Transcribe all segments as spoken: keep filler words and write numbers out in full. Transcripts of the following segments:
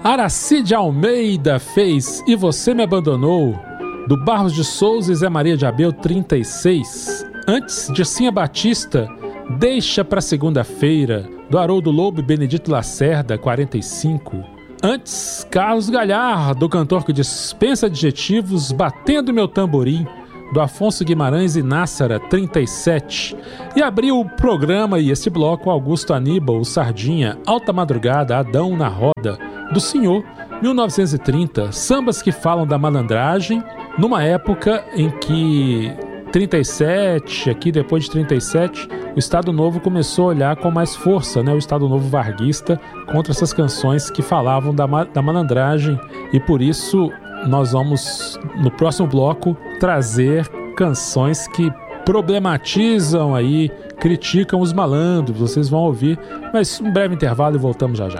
Aracide Almeida fez E Você Me Abandonou, do Barros de Souza e Zé Maria de Abel, trinta e seis. Antes, Dircinha Batista, Deixa Pra Segunda-feira, do Haroldo Lobo e Benedito Lacerda, quarenta e cinco. Antes, Carlos Galhardo, cantor que dispensa adjetivos, Batendo Meu Tamborim, do Afonso Guimarães e Nássara, trinta e sete. E abriu o programa e esse bloco Augusto Aníbal, o Sardinha, Alta Madrugada, Adão na Roda, do Senhor, mil novecentos e trinta, sambas que falam da malandragem, numa época em que trinta e sete, aqui depois de trinta e sete, o Estado Novo começou a olhar com mais força, né, o Estado Novo varguista, contra essas canções que falavam da, ma- da malandragem, e por isso nós vamos, no próximo bloco, trazer canções que problematizam aí, criticam os malandros, vocês vão ouvir, mas um breve intervalo e voltamos já já.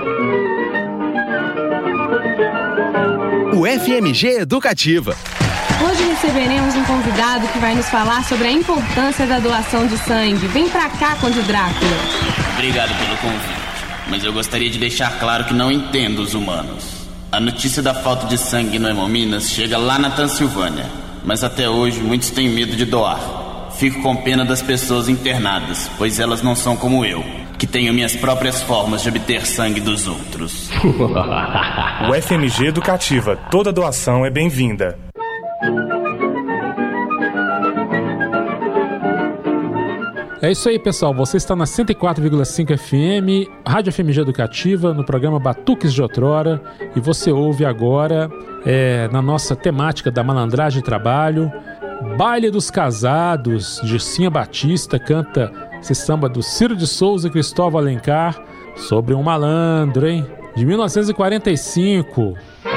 O F M G Educativa. Hoje receberemos um convidado que vai nos falar sobre a importância da doação de sangue. Vem pra cá, Conde Drácula. Obrigado pelo convite, mas eu gostaria de deixar claro que não entendo os humanos. A notícia da falta de sangue no Hemominas chega lá na Transilvânia, mas até hoje muitos têm medo de doar. Fico com pena das pessoas internadas, pois elas não são como eu, que tenho minhas próprias formas de obter sangue dos outros. O F M G Educativa, toda doação é bem-vinda. É isso aí, pessoal. Você está na cento e quatro vírgula cinco F M, Rádio F M G Educativa, no programa Batuques de Outrora. E você ouve agora, é, na nossa temática da malandragem e trabalho, Baile dos Casados, Dircinha Batista canta esse samba do Ciro de Souza e Cristóvão Alencar sobre um malandro, hein? De mil novecentos e quarenta e cinco.